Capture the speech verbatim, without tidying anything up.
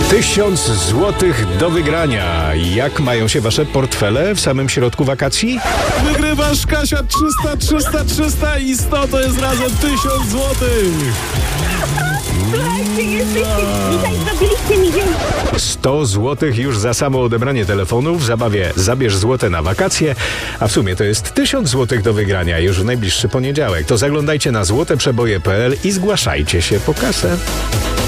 Tysiąc złotych do wygrania. Jak mają się wasze portfele w samym środku wakacji? Wygrywasz, Kasia, trzysta, trzysta, trzysta i sto to jest razem tysiąc złotych. Słuchajcie, jesteście dzisiaj, zrobiliście mi dzień. sto złotych już za samo odebranie telefonu w zabawie Zabierz złote na wakacje, a w sumie to jest tysiąc złotych do wygrania już w najbliższy poniedziałek. To zaglądajcie na złoteprzeboje kropka p l i zgłaszajcie się po kasę.